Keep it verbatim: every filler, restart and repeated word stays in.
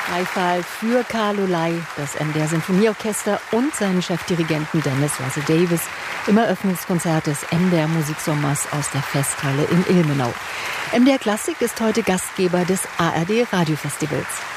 Beifall für Carlo Ley, das M D R Sinfonieorchester und seinen Chefdirigenten Dennis Russell Davies im Eröffnungskonzert des M D R Musiksommers aus der Festhalle in Ilmenau. M D R Klassik ist heute Gastgeber des A R D Radiofestivals.